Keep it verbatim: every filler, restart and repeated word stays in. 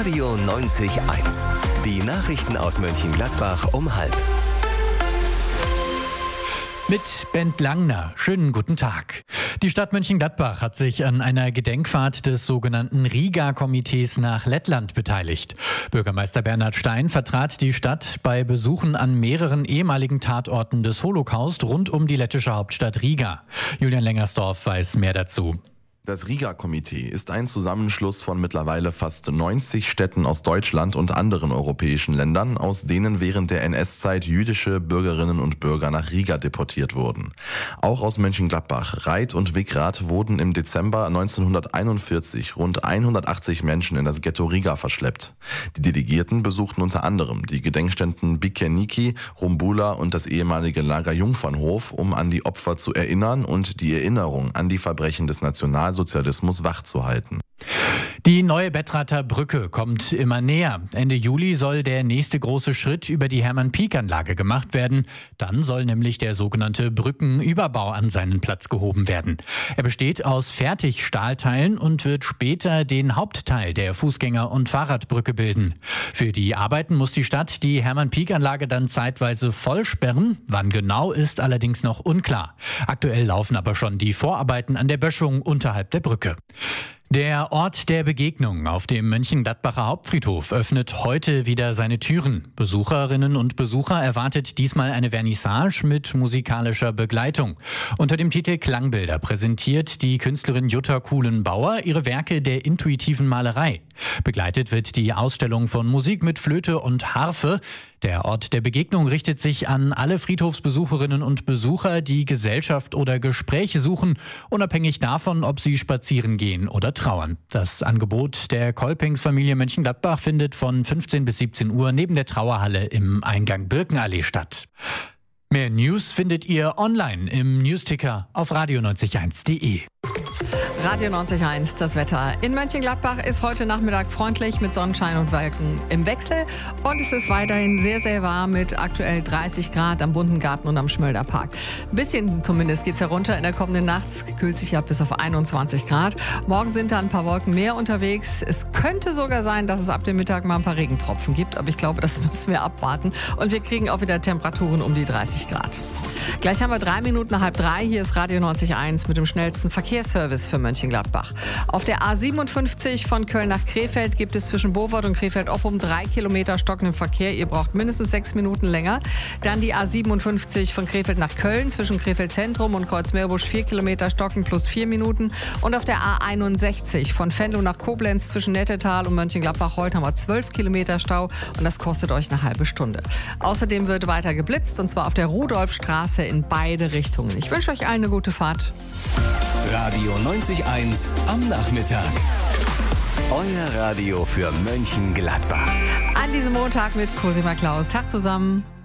Radio neunzig Komma eins. Die Nachrichten aus Mönchengladbach um halb. Mit Bent Langner. Schönen guten Tag. Die Stadt Mönchengladbach hat sich an einer Gedenkfahrt des sogenannten Riga-Komitees nach Lettland beteiligt. Bürgermeister Bernhard Stein vertrat die Stadt bei Besuchen an mehreren ehemaligen Tatorten des Holocaust rund um die lettische Hauptstadt Riga. Julian Lengersdorf weiß mehr dazu. Das Riga-Komitee ist ein Zusammenschluss von mittlerweile fast neunzig Städten aus Deutschland und anderen europäischen Ländern, aus denen während der N S-Zeit jüdische Bürgerinnen und Bürger nach Riga deportiert wurden. Auch aus Mönchengladbach, Reit und Wickrath wurden im Dezember neunzehnhunderteinundvierzig rund hundertachtzig Menschen in das Ghetto Riga verschleppt. Die Delegierten besuchten unter anderem die Gedenkstätten Bikeniki, Rumbula und das ehemalige Lager Jungfernhof, um an die Opfer zu erinnern und die Erinnerung an die Verbrechen des Nationalsozialismus wachzuhalten. Die neue Betrather Brücke kommt immer näher. Ende Juli soll der nächste große Schritt über die Hermann-Pieck-Anlage gemacht werden. Dann soll nämlich der sogenannte Brückenüberbau an seinen Platz gehoben werden. Er besteht aus Fertigstahlteilen und wird später den Hauptteil der Fußgänger- und Fahrradbrücke bilden. Für die Arbeiten muss die Stadt die Hermann-Pieck-Anlage dann zeitweise vollsperren. Wann genau, ist allerdings noch unklar. Aktuell laufen aber schon die Vorarbeiten an der Böschung unterhalb der Brücke. Der Ort der Begegnung auf dem Mönchengladbacher Hauptfriedhof öffnet heute wieder seine Türen. Besucherinnen und Besucher erwartet diesmal eine Vernissage mit musikalischer Begleitung. Unter dem Titel Klangbilder präsentiert die Künstlerin Jutta Kuhlen-Bauer ihre Werke der intuitiven Malerei. Begleitet wird die Ausstellung von Musik mit Flöte und Harfe. Der Ort der Begegnung richtet sich an alle Friedhofsbesucherinnen und Besucher, die Gesellschaft oder Gespräche suchen, unabhängig davon, ob sie spazieren gehen oder trauern. Das Angebot der Kolpingsfamilie Mönchengladbach findet von fünfzehn bis siebzehn Uhr neben der Trauerhalle im Eingang Birkenallee statt. Mehr News findet ihr online im Newsticker auf radio neunzig eins punkt de. Radio neunzig Komma eins, das Wetter. In Mönchengladbach ist heute Nachmittag freundlich mit Sonnenschein und Wolken im Wechsel. Und es ist weiterhin sehr, sehr warm mit aktuell dreißig Grad am Bunten Garten und am Schmölderpark. Ein bisschen zumindest geht es herunter. In der kommenden Nacht kühlt sich ab bis auf einundzwanzig Grad. Morgen sind da ein paar Wolken mehr unterwegs. Es könnte sogar sein, dass es ab dem Mittag mal ein paar Regentropfen gibt. Aber ich glaube, das müssen wir abwarten. Und wir kriegen auch wieder Temperaturen um die dreißig Grad. Gleich haben wir drei Minuten nach halb drei. Hier ist Radio neunzig Komma eins mit dem schnellsten Verkehrsservice für Mönchengladbach. Auf der A siebenundfünfzig von Köln nach Krefeld gibt es zwischen Bovard und Krefeld-Oppum drei Kilometer stockenden Verkehr. Ihr braucht mindestens sechs Minuten länger. Dann die A siebenundfünfzig von Krefeld nach Köln zwischen Krefeld Zentrum und Kreuzmeerbusch vier Kilometer stocken plus vier Minuten. Und auf der A einundsechzig von Venlo nach Koblenz zwischen Nettetal und Mönchengladbach heute haben wir zwölf Kilometer Stau und das kostet euch eine halbe Stunde. Außerdem wird weiter geblitzt und zwar auf der Rudolfstraße in beide Richtungen. Ich wünsche euch allen eine gute Fahrt. Radio neunzig Komma eins am Nachmittag. Euer Radio für Mönchengladbach. An diesem Montag mit Cosima Klaus. Tag zusammen.